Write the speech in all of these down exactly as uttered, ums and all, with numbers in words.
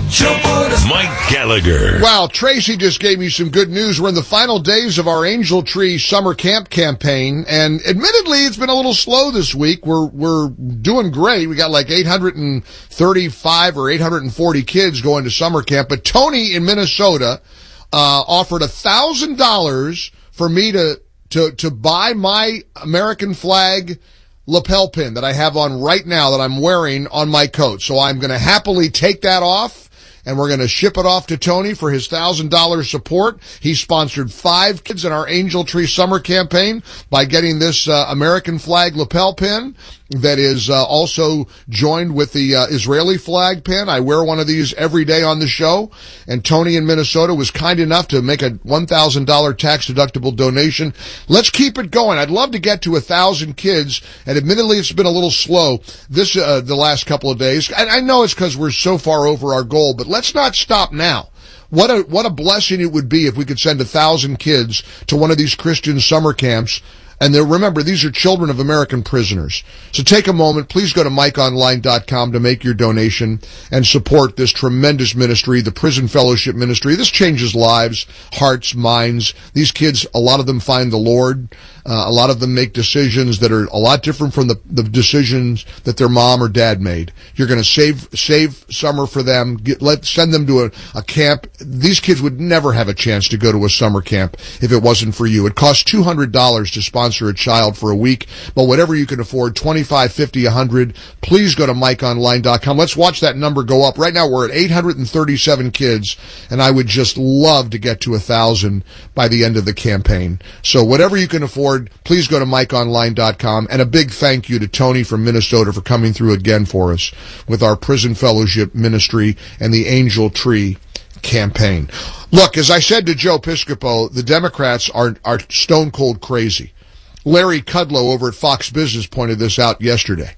Mike Gallagher. Wow, Tracy just gave me some good news. We're in the final days of our Angel Tree Summer Camp campaign, and admittedly, it's been a little slow this week. We're we're doing great. We got like eight hundred thirty-five or eight hundred forty kids going to summer camp, but Tony in Minnesota uh offered one thousand dollars for me to to to buy my American flag lapel pin that I have on right now that I'm wearing on my coat. So I'm going to happily take that off, and we're going to ship it off to Tony for his one thousand dollars support. He sponsored five kids in our Angel Tree Summer campaign by getting this uh, American flag lapel pin that is uh, also joined with the uh, Israeli flag pin. I wear one of these every day on the show, and Tony in Minnesota was kind enough to make a one thousand dollars tax-deductible donation. Let's keep it going. I'd love to get to one thousand kids, and admittedly it's been a little slow this uh, the last couple of days. And I know it's because we're so far over our goal, but let's not stop now. What a what a blessing it would be if we could send one thousand kids to one of these Christian summer camps. And remember, these are children of American prisoners. So take a moment. Please go to mike online dot com to make your donation and support this tremendous ministry, the Prison Fellowship Ministry. This changes lives, hearts, minds. These kids, a lot of them find the Lord. Uh, a lot of them make decisions that are a lot different from the, the decisions that their mom or dad made. You're going to save save summer for them. Get, let send them to a, a camp. These kids would never have a chance to go to a summer camp if it wasn't for you. It costs two hundred dollars to sponsor a child for a week, but whatever you can afford, twenty-five, fifty, one hundred, please go to mike online dot com. Let's watch that number go up. Right now we're at eight hundred thirty-seven kids, and I would just love to get to one thousand by the end of the campaign. So whatever you can afford, please go to mike online dot com. And a big thank you to Tony from Minnesota for coming through again for us with our Prison Fellowship Ministry and the Angel Tree campaign. Look, as I said to Joe Piscopo, the Democrats are, are stone cold crazy. Larry Kudlow over at Fox Business pointed this out yesterday.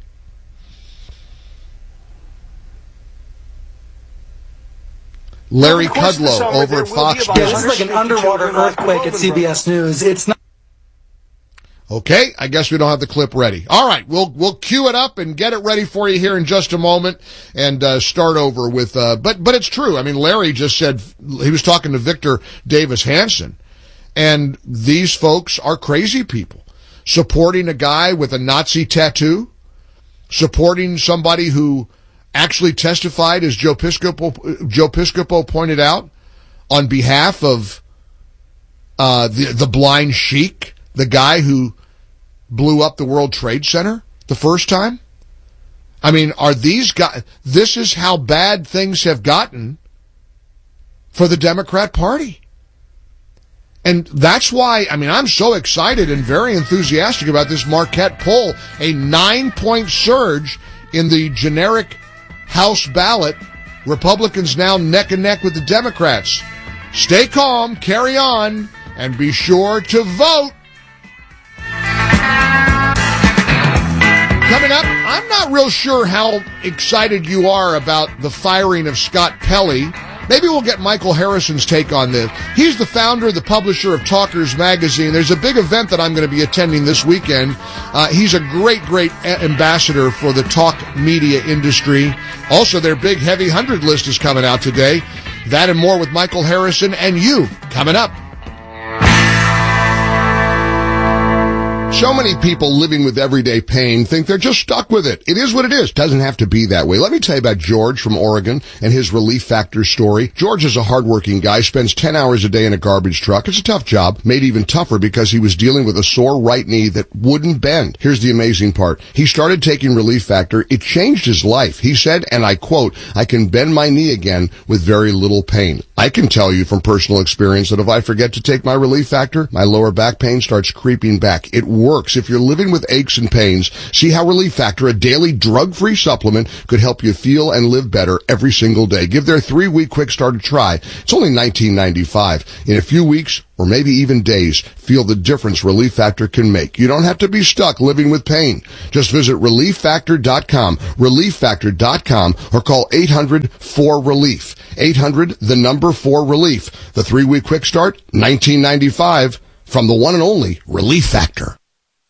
Larry Kudlow over at Fox Business. Yeah, this is like an underwater earthquake at C B S News. It's not. Okay, I guess we don't have the clip ready. All right, we'll we'll cue it up and get it ready for you here in just a moment, and uh, start over with. Uh, but but it's true. I mean, Larry just said he was talking to Victor Davis Hanson, and these folks are crazy people supporting a guy with a Nazi tattoo, supporting somebody who actually testified, as Joe Piscopo Joe Piscopo pointed out, on behalf of uh, the the blind sheik, the guy who blew up the World Trade Center the first time. I mean, are these guys, this is how bad things have gotten for the Democrat Party. And that's why, I mean, I'm so excited and very enthusiastic about this Marquette poll, a nine-point surge in the generic House ballot. Republicans now neck and neck with the Democrats. Stay calm, carry on, and be sure to vote. Coming up, I'm not real sure how excited you are about the firing of Scott Pelley. Maybe we'll get Michael Harrison's take on this. He's the founder, the publisher of Talkers Magazine. There's a big event that I'm going to be attending this weekend. Uh, he's a great, great a- ambassador for the talk media industry. Also, their big Heavy one hundred list is coming out today. That and more with Michael Harrison and you coming up. So many people living with everyday pain think they're just stuck with it. It is what it is. Doesn't have to be that way. Let me tell you about George from Oregon and his Relief Factor story. George is a hardworking guy, spends ten hours a day in a garbage truck. It's a tough job, made even tougher because he was dealing with a sore right knee that wouldn't bend. Here's the amazing part. He started taking Relief Factor. It changed his life. He said, and I quote, "I can bend my knee again with very little pain." I can tell you from personal experience that if I forget to take my Relief Factor, my lower back pain starts creeping back. It works. If you're living with aches and pains, see how Relief Factor, a daily drug-free supplement, could help you feel and live better every single day. Give their three-week quick start a try. It's only nineteen ninety-five. In a few weeks, or maybe even days, feel the difference Relief Factor can make. You don't have to be stuck living with pain. Just visit relief factor dot com, relief factor dot com, or call eight hundred four relief. eight hundred, the number four relief. The three-week quick start, nineteen ninety-five, from the one and only Relief Factor.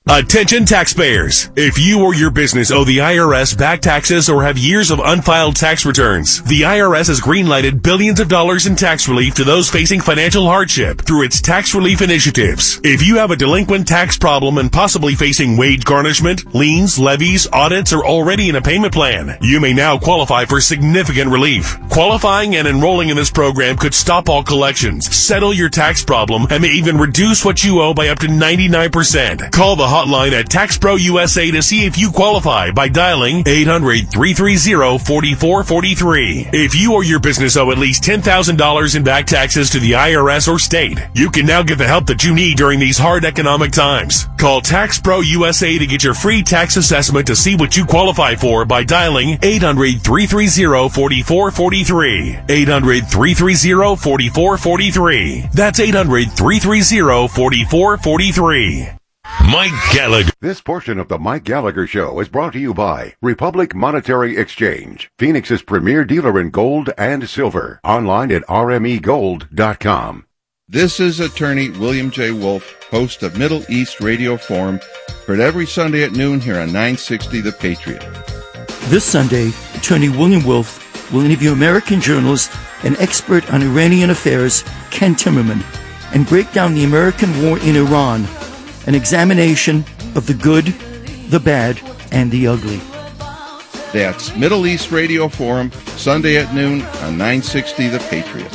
Attention taxpayers. If you or your business owe the I R S back taxes or have years of unfiled tax returns, the I R S has greenlighted billions of dollars in tax relief to those facing financial hardship through its tax relief initiatives. If you have a delinquent tax problem and possibly facing wage garnishment, liens, levies, audits, or already in a payment plan, you may now qualify for significant relief. Qualifying and enrolling in this program could stop all collections, settle your tax problem, and may even reduce what you owe by up to ninety-nine percent. Call the hotline at TaxPro U S A to see if you qualify by dialing eight hundred, three three zero, four four four three. If you or your business owe at least ten thousand dollars in back taxes to the I R S or state, you can now get the help that you need during these hard economic times. Call TaxPro U S A to get your free tax assessment to see what you qualify for by dialing eight hundred, three three zero, four four four three. eight hundred, three three zero, four four four three. That's eight hundred, three three zero, four four four three. Mike Gallagher. This portion of the Mike Gallagher Show is brought to you by Republic Monetary Exchange, Phoenix's premier dealer in gold and silver. Online at r m e gold dot com. This is attorney William J. Wolf, host of Middle East Radio Forum, heard every Sunday at noon here on nine sixty The Patriot. This Sunday, attorney William Wolf will interview American journalist and expert on Iranian affairs, Ken Timmerman, and break down the American war in Iran, an examination of the good, the bad, and the ugly. That's Middle East Radio Forum, Sunday at noon on nine sixty The Patriot.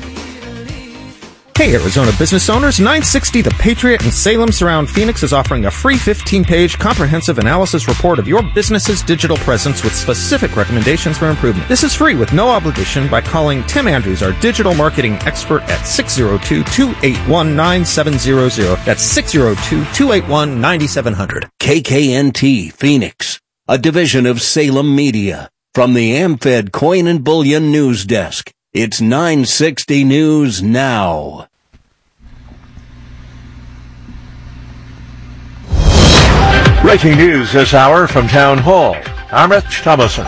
Hey, Arizona business owners, nine sixty The Patriot in Salem Surround Phoenix is offering a free fifteen-page comprehensive analysis report of your business's digital presence with specific recommendations for improvement. This is free with no obligation by calling Tim Andrews, our digital marketing expert, at six oh two, two eight one, nine seven zero zero. That's six oh two, two eight one, nine seven zero zero. K K N T Phoenix, a division of Salem Media. From the AmFed Coin and Bullion News Desk, it's nine sixty News Now. Breaking news this hour from Town Hall. I'm Rich Thomason.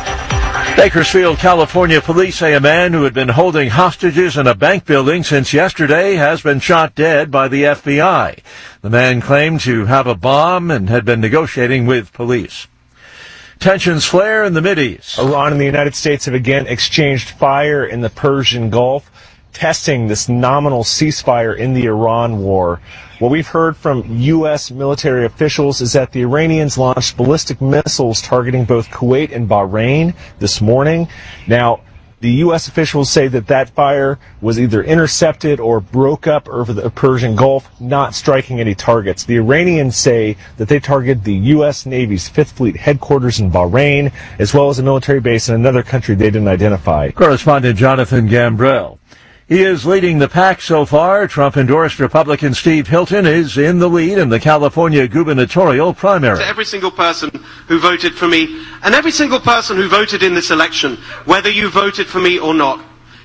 Bakersfield, California police say a man who had been holding hostages in a bank building since yesterday has been shot dead by the F B I. The man claimed to have a bomb and had been negotiating with police. Tensions flare in the Mideast. Iran and the United States have again exchanged fire in the Persian Gulf, testing this nominal ceasefire in the Iran war. What we've heard from U S military officials is that the Iranians launched ballistic missiles targeting both Kuwait and Bahrain this morning. Now, the U S officials say that that fire was either intercepted or broke up over the Persian Gulf, not striking any targets. The Iranians say that they targeted the U S Navy's Fifth Fleet headquarters in Bahrain, as well as a military base in another country they didn't identify. Correspondent Jonathan Gambrell. He is leading the pack so far. Trump-endorsed Republican Steve Hilton is in the lead in the California gubernatorial primary. To every single person who voted for me, and every single person who voted in this election, whether you voted for me or not,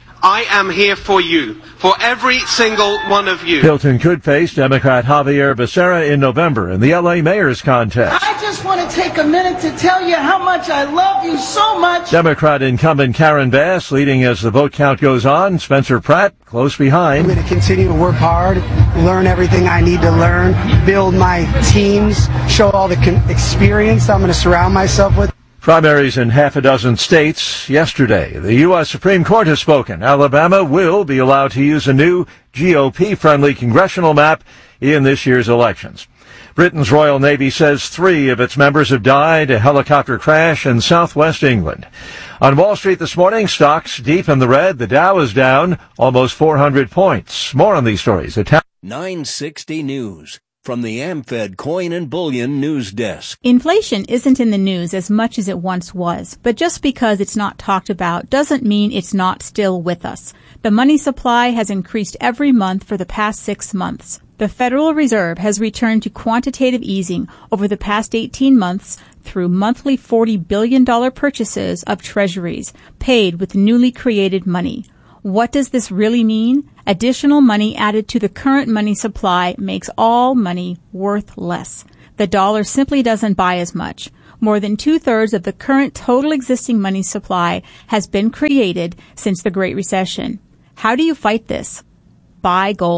I am here for you, for every single one of you. Hilton could face Democrat Javier Becerra in November in the L A mayor's contest. I just want to take a minute to tell you how much I love you so much. Democrat incumbent Karen Bass leading as the vote count goes on. Spencer Pratt close behind. I'm going to continue to work hard, learn everything I need to learn, build my teams, show all the con- experience I'm going to surround myself with. Primaries in half a dozen states yesterday. The U S Supreme Court has spoken. Alabama will be allowed to use a new G O P-friendly congressional map in this year's elections. Britain's Royal Navy says three of its members have died in a helicopter crash in southwest England. On Wall Street this morning, stocks deep in the red. The Dow is down almost four hundred points. More on these stories at nine sixty News. From the AmFed Coin and Bullion News Desk. Inflation isn't in the news as much as it once was, but just because it's not talked about doesn't mean it's not still with us. The money supply has increased every month for the past six months. The Federal Reserve has returned to quantitative easing over the past eighteen months through monthly forty billion dollars purchases of treasuries paid with newly created money. What does this really mean? Additional money added to the current money supply makes all money worth less. The dollar simply doesn't buy as much. More than two-thirds of the current total existing money supply has been created since the Great Recession. How do you fight this? Buy gold.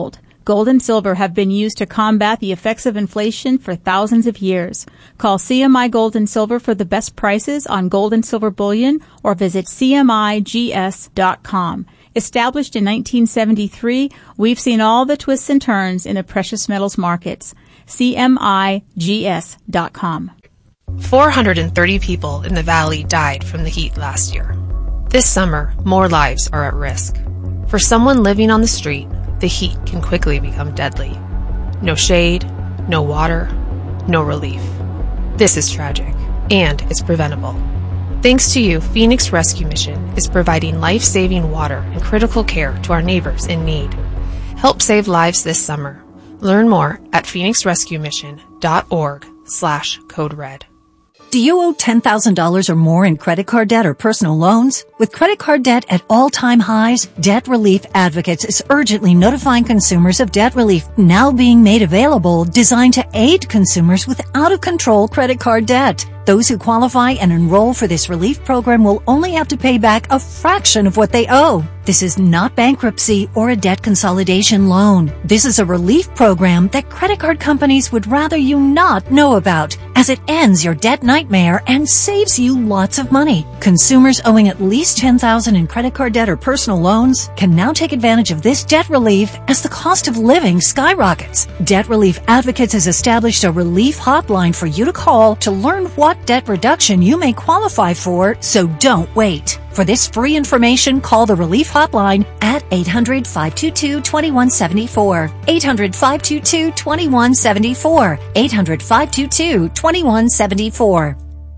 Gold and silver have been used to combat the effects of inflation for thousands of years. Call C M I Gold and Silver for the best prices on gold and silver bullion or visit C M I G S dot com. Established in nineteen seventy-three, we've seen all the twists and turns in the precious metals markets. C M I G S dot com. four hundred thirty people in the valley died from the heat last year. This summer, more lives are at risk. For someone living on the street, the heat can quickly become deadly. No shade, no water, no relief. This is tragic, and it's preventable. Thanks to you, Phoenix Rescue Mission is providing life-saving water and critical care to our neighbors in need. Help save lives this summer. Learn more at phoenix rescue mission dot org slash code red. Do you owe ten thousand dollars or more in credit card debt or personal loans? With credit card debt at all-time highs, Debt Relief Advocates is urgently notifying consumers of debt relief now being made available, designed to aid consumers with out-of-control credit card debt. Those who qualify and enroll for this relief program will only have to pay back a fraction of what they owe. This is not bankruptcy or a debt consolidation loan. This is a relief program that credit card companies would rather you not know about, as it ends your debt nightmare and saves you lots of money. Consumers owing at least ten thousand dollars in credit card debt or personal loans can now take advantage of this debt relief as the cost of living skyrockets. Debt Relief Advocates has established a relief hotline for you to call to learn what debt reduction you may qualify for, so don't wait. For this free information, call the Relief Hotline at eight hundred, five two two, two one seven four. eight hundred, five two two, two one seven four. eight hundred, five two two, two one seven four.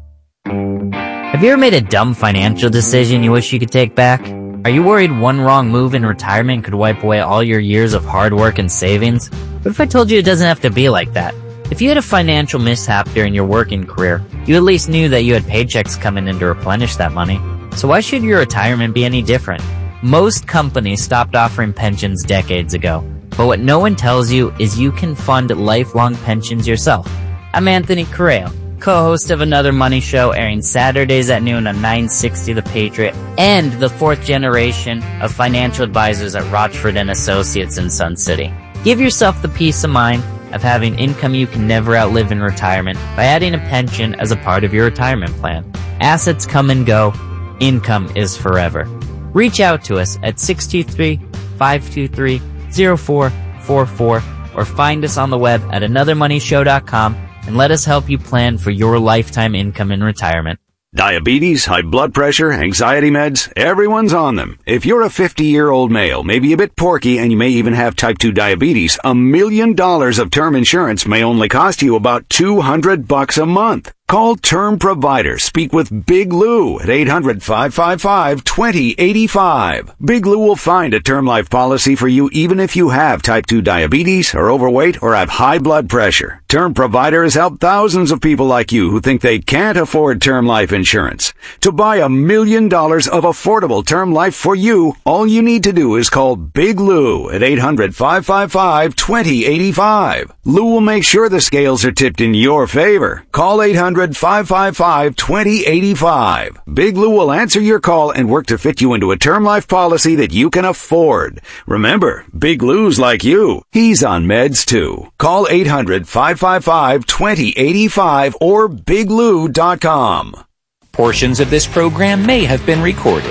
Have you ever made a dumb financial decision you wish you could take back? Are you worried one wrong move in retirement could wipe away all your years of hard work and savings? What if I told you it doesn't have to be like that? If you had a financial mishap during your working career, you at least knew that you had paychecks coming in to replenish that money. So why should your retirement be any different? Most companies stopped offering pensions decades ago, but what no one tells you is you can fund lifelong pensions yourself. I'm Anthony Correa, co-host of Another Money Show, airing Saturdays at noon on nine sixty The Patriot, and the fourth generation of financial advisors at Rochford and Associates in Sun City. Give yourself the peace of mind of having income you can never outlive in retirement by adding a pension as a part of your retirement plan. Assets come and go. Income is forever. Reach out to us at six two three, five two three, zero four four four or find us on the web at another money show dot com and let us help you plan for your lifetime income in retirement. Diabetes, high blood pressure, anxiety meds, everyone's on them. If you're a fifty-year-old male, maybe a bit porky, and you may even have type two diabetes, a million dollars of term insurance may only cost you about two hundred bucks a month. Call Term Provider. Speak with Big Lou at eight hundred, five five five, two zero eight five. Big Lou will find a term life policy for you even if you have type two diabetes, are overweight, or have high blood pressure. Term Provider has helped thousands of people like you who think they can't afford term life insurance. To buy a million dollars of affordable term life for you, all you need to do is call Big Lou at eight hundred, five five five, two zero eight five. Lou will make sure the scales are tipped in your favor. Call eight hundred, five five five, two zero eight five. Big Lou will answer your call and work to fit you into a term life policy that you can afford. Remember, Big Lou's like you. He's on meds too. Call eight hundred, five five five, two zero eight five or big lou dot com. Portions of this program may have been recorded.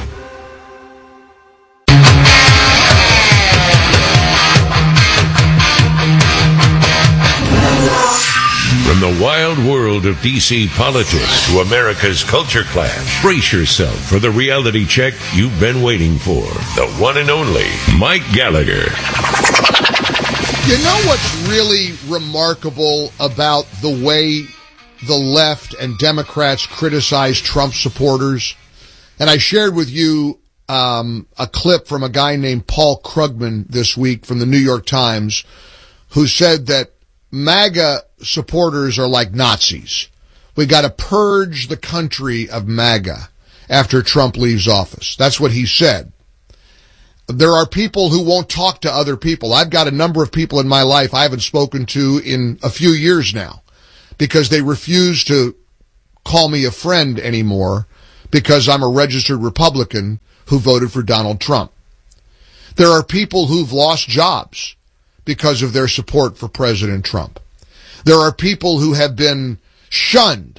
From the wild world of D C politics to America's culture clash, brace yourself for the reality check you've been waiting for. The one and only Mike Gallagher. You know what's really remarkable about the way the left and Democrats criticize Trump supporters? And I shared with you um, a clip from a guy named Paul Krugman this week from the New York Times, who said that MAGA supporters are like Nazis. We got to purge the country of MAGA after Trump leaves office. That's what he said. There are people who won't talk to other people. I've got a number of people in my life I haven't spoken to in a few years now because they refuse to call me a friend anymore because I'm a registered Republican who voted for Donald Trump. There are people who've lost jobs because of their support for President Trump. There are people who have been shunned.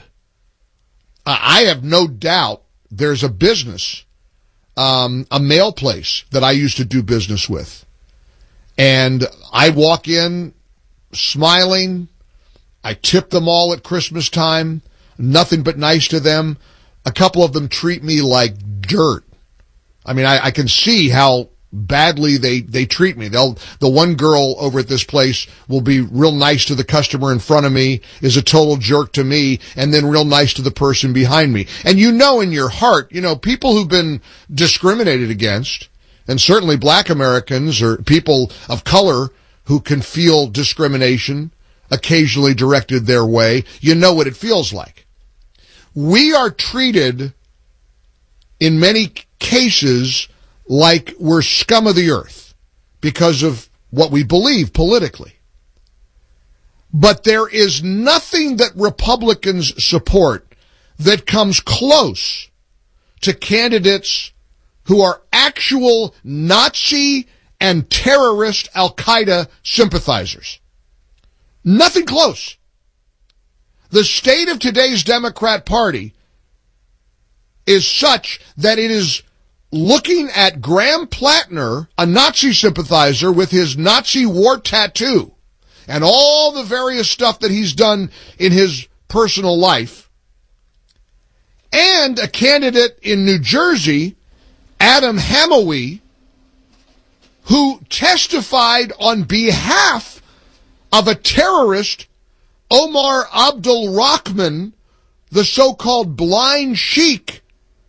I have no doubt there's a business, um, a mail place that I used to do business with. And I walk in smiling. I tip them all at Christmas time. Nothing but nice to them. A couple of them treat me like dirt. I mean, I, I can see how badly they, they treat me. They'll, the one girl over at this place will be real nice to the customer in front of me, is a total jerk to me, and then real nice to the person behind me. And you know in your heart, you know, people who've been discriminated against, and certainly black Americans or people of color who can feel discrimination occasionally directed their way, you know what it feels like. We are treated in many cases like we're scum of the earth because of what we believe politically. But there is nothing that Republicans support that comes close to candidates who are actual Nazi and terrorist Al-Qaeda sympathizers. Nothing close. The state of today's Democrat Party is such that it is looking at Graham Plattner, a Nazi sympathizer with his Nazi war tattoo, and all the various stuff that he's done in his personal life, and a candidate in New Jersey, Adam Hamawi, who testified on behalf of a terrorist, Omar Abdul Rahman, the so-called blind sheik,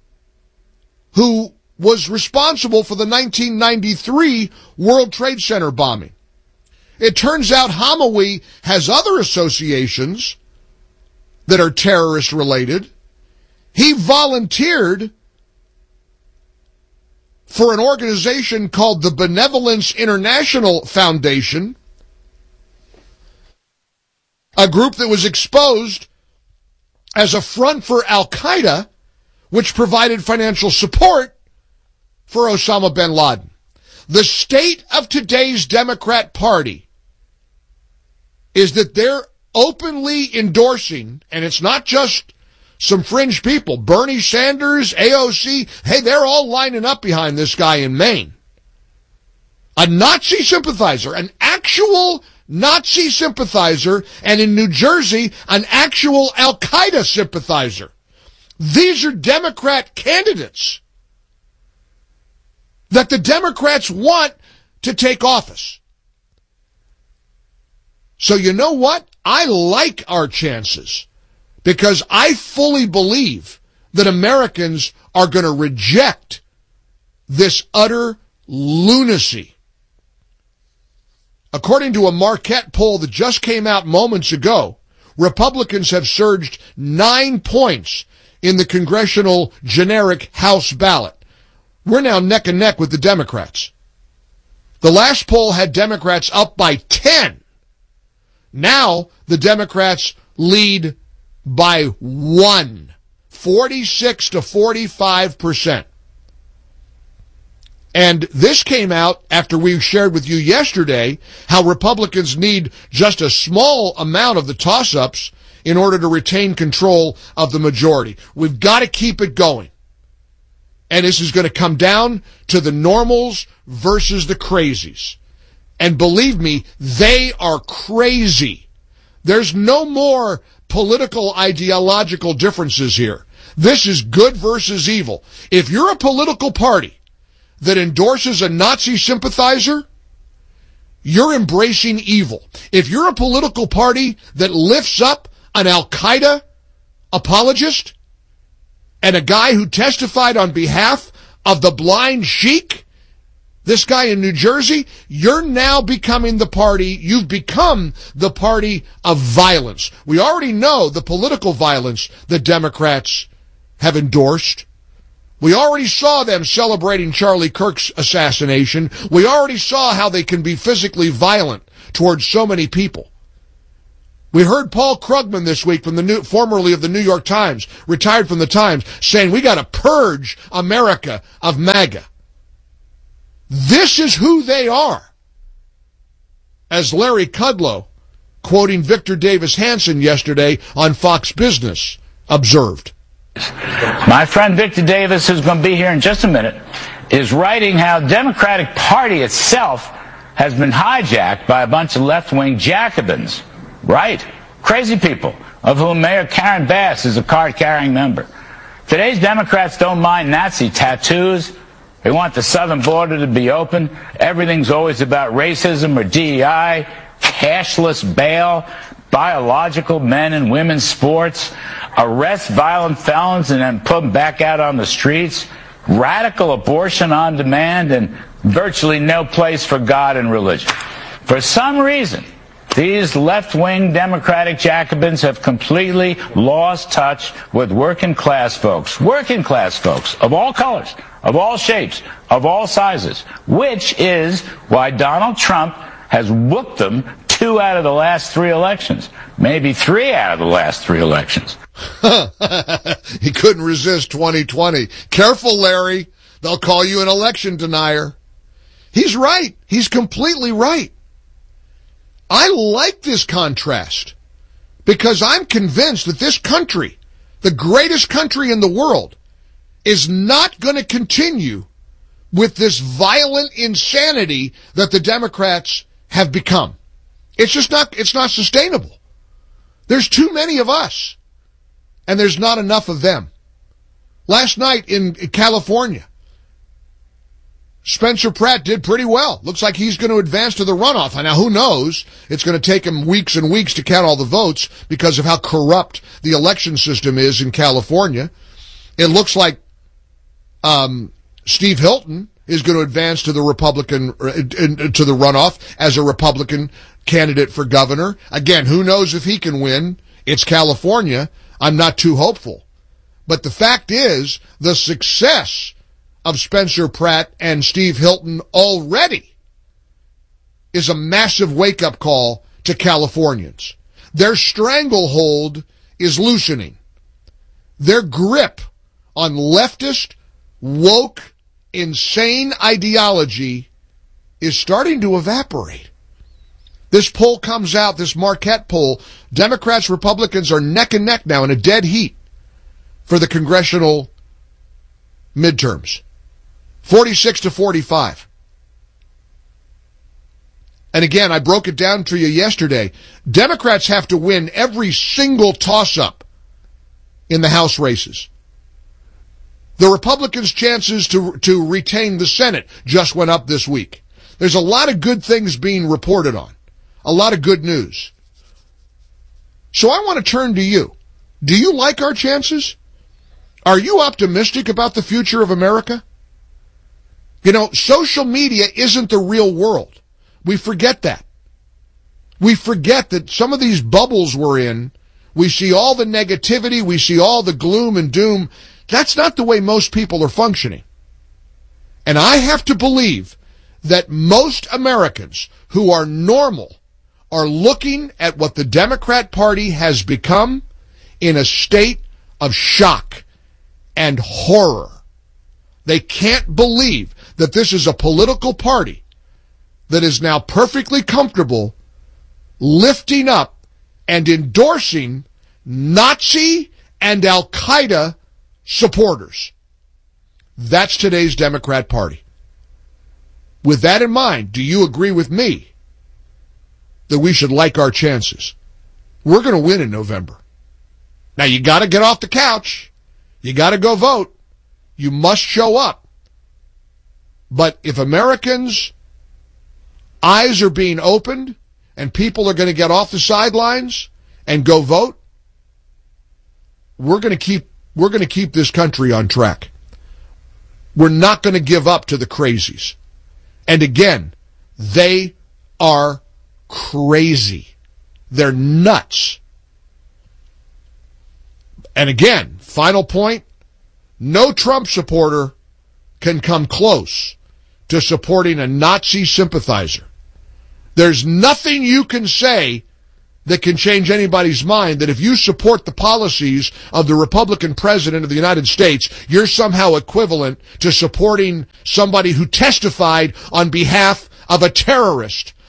who was responsible for the nineteen ninety-three World Trade Center bombing. It turns out Hamawi has other associations that are terrorist-related. He volunteered for an organization called the Benevolence International Foundation, a group that was exposed as a front for Al-Qaeda, which provided financial support for Osama bin Laden. The state of today's Democrat Party is that they're openly endorsing, and it's not just some fringe people, Bernie Sanders, A O C, hey, they're all lining up behind this guy in Maine. A Nazi sympathizer, an actual Nazi sympathizer, and in New Jersey, an actual Al-Qaeda sympathizer. These are Democrat candidates that the Democrats want to take office. So you know what? I like our chances because I fully believe that Americans are going to reject this utter lunacy. According to a Marquette poll that just came out moments ago, Republicans have surged nine points in the congressional generic House ballot. We're now neck and neck with the Democrats. The last poll had Democrats up by ten. Now the Democrats lead by one, forty-six to forty-five percent. And this came out after we shared with you yesterday how Republicans need just a small amount of the toss-ups in order to retain control of the majority. We've got to keep it going. And this is going to come down to the normals versus the crazies. And believe me, they are crazy. There's no more political ideological differences here. This is good versus evil. If you're a political party that endorses a Nazi sympathizer, you're embracing evil. If you're a political party that lifts up an Al-Qaeda apologist and a guy who testified on behalf of the blind sheik, this guy in New Jersey, you're now becoming the party, you've become the party of violence. We already know the political violence that Democrats have endorsed. We already saw them celebrating Charlie Kirk's assassination. We already saw how they can be physically violent towards so many people. We heard Paul Krugman this week, from the new, formerly of the New York Times, retired from the Times, saying we got to purge America of MAGA. This is who they are. as Larry Kudlow, quoting Victor Davis Hanson yesterday on Fox Business, observed. My friend Victor Davis, who's going to be here in just a minute, is writing how the Democratic Party itself has been hijacked by a bunch of left-wing Jacobins. Right. Crazy people, of whom Mayor Karen Bass is a card-carrying member. Today's Democrats don't mind Nazi tattoos. They want the southern border to be open. Everything's always about racism or D E I, cashless bail, biological men and women's sports, arrest violent felons and then put them back out on the streets, radical abortion on demand, and virtually no place for God and religion. For some reason, these left-wing Democratic Jacobins have completely lost touch with working-class folks, working-class folks of all colors, of all shapes, of all sizes, which is why Donald Trump has whooped them two out of the last three elections, maybe three out of the last three elections. He couldn't resist twenty twenty. Careful, Larry. They'll call you an election denier. He's right. He's completely right. I like this contrast because I'm convinced that this country, the greatest country in the world, is not going to continue with this violent insanity that the Democrats have become. It's just not, it's not sustainable. There's too many of us, and there's not enough of them. Last night in California, Spencer Pratt did pretty well. Looks like he's going to advance to the runoff. Now, who knows? It's going to take him weeks and weeks to count all the votes because of how corrupt the election system is in California. It looks like um, Steve Hilton is going to advance to the Republican, uh, to the runoff as a Republican candidate for governor. Again, who knows if he can win? It's California. I'm not too hopeful. But the fact is, the success of Spencer Pratt and Steve Hilton already is a massive wake-up call to Californians. Their stranglehold is loosening. Their grip on leftist, woke, insane ideology is starting to evaporate. This poll comes out, this Marquette poll, Democrats, Republicans are neck and neck now in a dead heat for the congressional midterms. forty-six to forty-five. And again, I broke it down to you yesterday. Democrats have to win every single toss-up in the House races. The Republicans' chances to, to retain the Senate just went up this week. There's a lot of good things being reported on. A lot of good news. So I want to turn to you. Do you like our chances? Are you optimistic about the future of America? You know, social media isn't the real world. We forget that. We forget that some of these bubbles we're in, we see all the negativity, we see all the gloom and doom. That's not the way most people are functioning. And I have to believe that most Americans who are normal are looking at what the Democrat Party has become in a state of shock and horror. They can't believe that this is a political party that is now perfectly comfortable lifting up and endorsing Nazi and Al-Qaeda supporters. That's today's Democrat Party. With that in mind, do you agree with me that we should like our chances? We're going to win in November. Now, you got to get off the couch. You got to go vote. You must show up. But if Americans' eyes are being opened and people are going to get off the sidelines and go vote, we're going to keep we're going to keep this country on track. We're not going to give up to the crazies. And again, they are crazy. They're nuts. And again, final point, no Trump supporter can come close to supporting a Nazi sympathizer. There's nothing you can say that can change anybody's mind that if you support the policies of the Republican president of the United States, you're somehow equivalent to supporting somebody who testified on behalf of a terrorist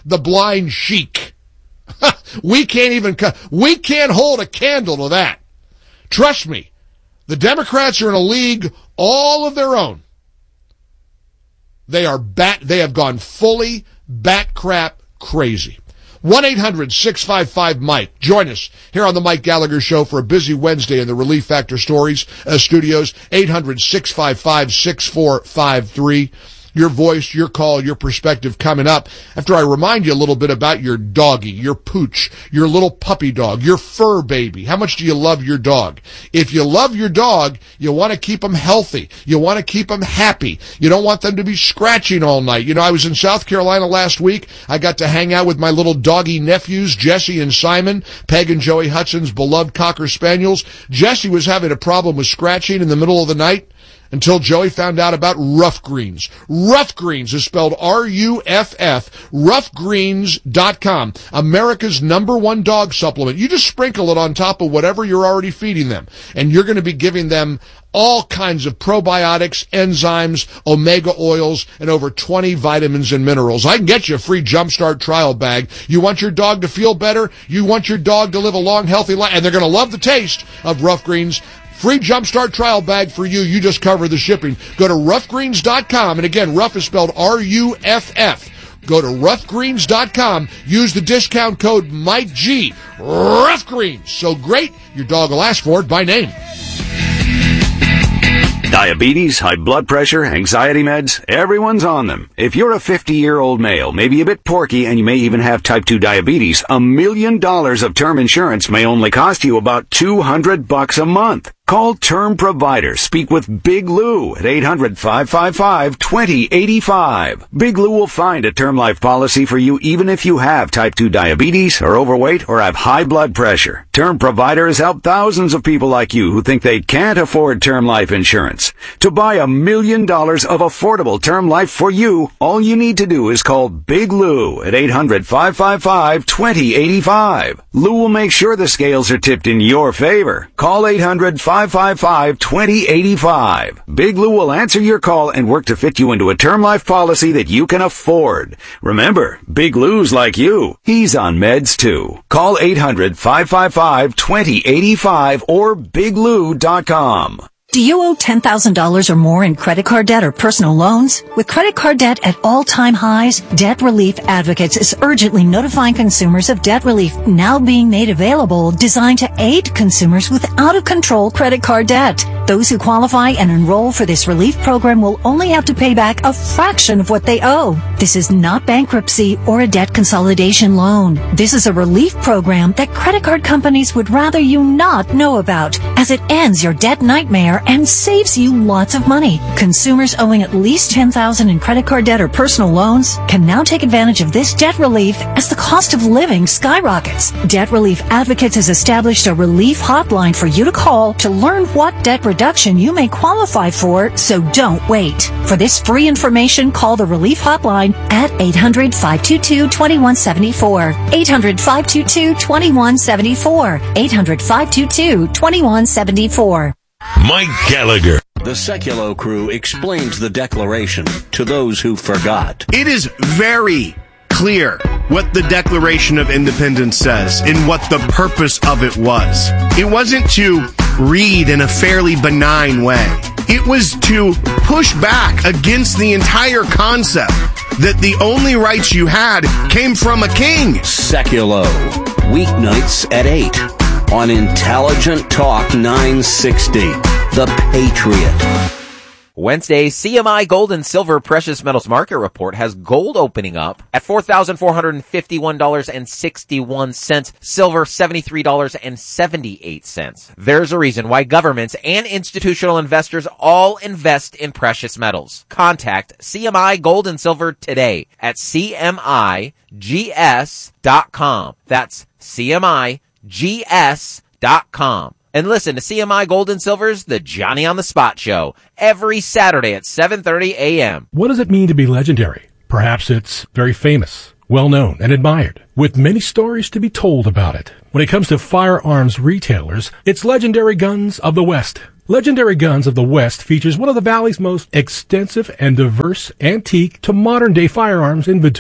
the blind sheik. We can't even, we can't hold a candle to that. Trust me, the Democrats are in a league all of their own. They are bat, they have gone fully bat crap crazy. one eight hundred six five five Mike. Join us here on the Mike Gallagher Show for a busy Wednesday in the Relief Factor Stories uh, studios. eight hundred six five five six four five three. Your voice, your call, your perspective coming up after I remind you a little bit about your doggy, your pooch, your little puppy dog, your fur baby. How much do you love your dog? If you love your dog, you want to keep them healthy. You want to keep them happy. You don't want them to be scratching all night. You know, I was in South Carolina last week. I got to hang out with my little doggy nephews, Jesse and Simon, Peg and Joey Hudson's beloved Cocker Spaniels. Jesse was having a problem with scratching in the middle of the night, until Joey found out about Rough Greens. Rough Greens is spelled R U F F, rough greens dot com, America's number one dog supplement. You just sprinkle it on top of whatever you're already feeding them, and you're going to be giving them all kinds of probiotics, enzymes, omega oils, and over twenty vitamins and minerals. I can get you a free Jumpstart trial bag. You want your dog to feel better? You want your dog to live a long, healthy life? And they're going to love the taste of Rough Greens. Free Jumpstart trial bag for you. You just cover the shipping. Go to rough greens dot com. And again, Rough is spelled R U F F. Go to rough greens dot com. Use the discount code Mike G. Rough Greens. So great, your dog will ask for it by name. Diabetes, high blood pressure, anxiety meds, everyone's on them. If you're a fifty-year-old male, maybe a bit porky, and you may even have type two diabetes, a million dollars of term insurance may only cost you about two hundred bucks a month. Call Term Provider. Speak with Big Lou at eight hundred five five five two zero eight five. Big Lou will find a term life policy for you even if you have type two diabetes, are overweight, or have high blood pressure. Term Provider has helped thousands of people like you who think they can't afford term life insurance. To buy a million dollars of affordable term life for you, all you need to do is call Big Lou at eight hundred five five five two zero eight five. Lou will make sure the scales are tipped in your favor. Call eight hundred five five five two zero eight five. Big Lou will answer your call and work to fit you into a term life policy that you can afford. Remember, Big Lou's like you. He's on meds too. Call eight hundred five five five two zero eight five or big lou dot com. Do you owe ten thousand dollars or more in credit card debt or personal loans? With credit card debt at all-time highs, Debt Relief Advocates is urgently notifying consumers of debt relief now being made available, designed to aid consumers with out-of-control credit card debt. Those who qualify and enroll for this relief program will only have to pay back a fraction of what they owe. This is not bankruptcy or a debt consolidation loan. This is a relief program that credit card companies would rather you not know about, as it ends your debt nightmare and saves you lots of money. Consumers owing at least ten thousand dollars in credit card debt or personal loans can now take advantage of this debt relief as the cost of living skyrockets. Debt Relief Advocates has established a relief hotline for you to call to learn what debt reduction you may qualify for, so don't wait. For this free information, call the relief hotline at eight hundred five two two two one seven four. eight hundred five two two two one seven four. eight hundred five two two two one seven four. Mike Gallagher. The Seculo crew explains the Declaration to those who forgot. It is very clear what the Declaration of Independence says and what the purpose of it was. It wasn't to read in a fairly benign way. It was to push back against the entire concept that the only rights you had came from a king. Seculo, weeknights at eight on Intelligent Talk nine sixty, The Patriot. Wednesday's C M I Gold and Silver Precious Metals Market Report has gold opening up at four thousand four hundred fifty-one dollars and sixty-one cents, silver seventy-three dollars and seventy-eight cents. There's a reason why governments and institutional investors all invest in precious metals. Contact C M I Gold and Silver today at C M I G S dot com. That's C M I G S dot com. And listen to C M I Gold and Silver's The Johnny on the Spot Show every Saturday at seven thirty a.m. What does it mean to be legendary? Perhaps it's very famous, well-known, and admired, with many stories to be told about it. When it comes to firearms retailers, it's Legendary Guns of the West. Legendary Guns of the West features one of the Valley's most extensive and diverse antique to modern-day firearms inventory.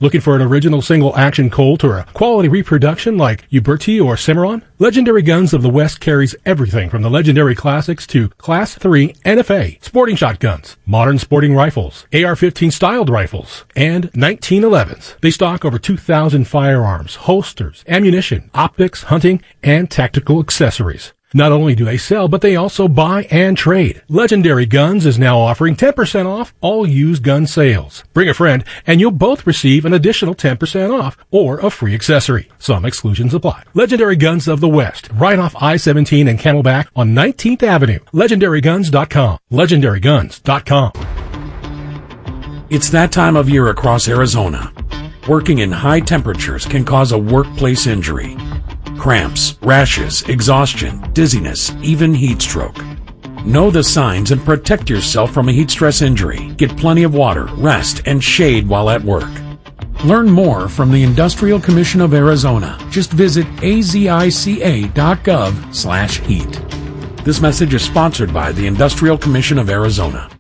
Looking for an original single-action Colt or a quality reproduction like Uberti or Cimarron? Legendary Guns of the West carries everything from the legendary classics to Class three N F A, sporting shotguns, modern sporting rifles, A R fifteen styled rifles, and nineteen elevens. They stock over two thousand firearms, holsters, ammunition, optics, hunting, and tactical accessories. Not only do they sell, but they also buy and trade. Legendary Guns is now offering ten percent off all used gun sales. Bring a friend, and you'll both receive an additional ten percent off or a free accessory. Some exclusions apply. Legendary Guns of the West, right off I seventeen and Camelback on nineteenth Avenue. legendary guns dot com. legendary guns dot com. It's that time of year across Arizona. Working in high temperatures can cause a workplace injury. Cramps, rashes, exhaustion, dizziness, even heat stroke. Know the signs and protect yourself from a heat stress injury. Get plenty of water, rest, and shade while at work. Learn more from the Industrial Commission of Arizona. Just visit azica dot gov slash heat. This message is sponsored by the Industrial Commission of Arizona.